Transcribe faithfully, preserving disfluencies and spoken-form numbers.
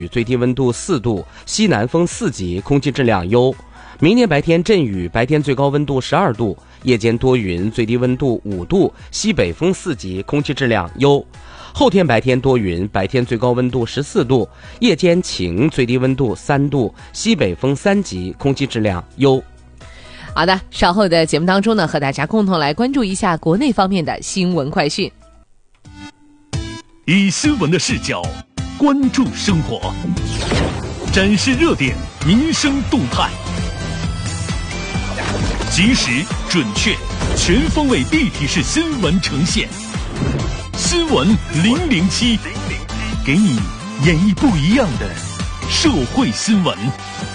最低温度四度，西南风四级，空气质量优。明天白天阵雨，白天最高温度十二度，夜间多云，最低温度五度，西北风四级，空气质量优。后天白天多云，白天最高温度十四度，夜间晴，最低温度三度，西北风三级，空气质量优。 好的，稍后的节目当中呢，和大家共同来关注一下国内方面的新闻快讯。 以新闻的视角关注生活，展示热点民生动态，及时、准确、全方位立体式新闻呈现。新闻零零七，给你演绎不一样的社会新闻。